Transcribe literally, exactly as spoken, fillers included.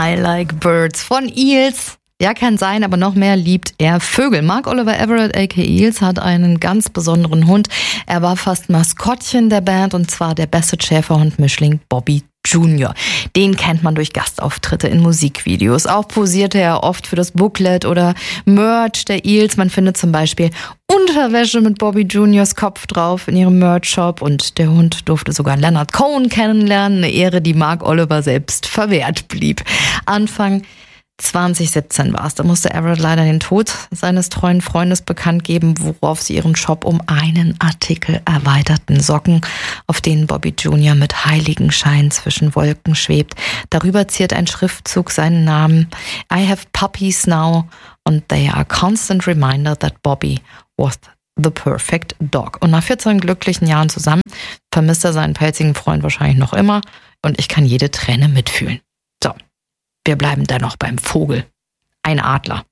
I Like Birds von Eels. Ja, kann sein, aber noch mehr liebt er Vögel. Mark Oliver Everett, aka Eels, hat einen ganz besonderen Hund. Er war fast Maskottchen der Band, und zwar der Basset-Schäferhund-Mischling Bobby Junior Den kennt man durch Gastauftritte in Musikvideos. Auch posierte er oft für das Booklet oder Merch der Eels. Man findet zum Beispiel Unterwäsche mit Bobby Juniors Kopf drauf in ihrem Merch-Shop, und der Hund durfte sogar Leonard Cohen kennenlernen. Eine Ehre, die Mark Oliver selbst verwehrt blieb. Anfang zwanzig siebzehn war es. Da musste Everett leider den Tod seines treuen Freundes bekannt geben, worauf sie ihren Shop um einen Artikel erweiterten. Socken, auf denen Bobby Junior mit Heiligenschein zwischen Wolken schwebt. Darüber ziert ein Schriftzug seinen Namen. I have puppies now, and they are a constant reminder that Bobby was the perfect dog. Und nach vierzehn glücklichen Jahren zusammen vermisst er seinen pelzigen Freund wahrscheinlich noch immer, und ich kann jede Träne mitfühlen. So. Wir bleiben dennoch beim Vogel. Ein Adler.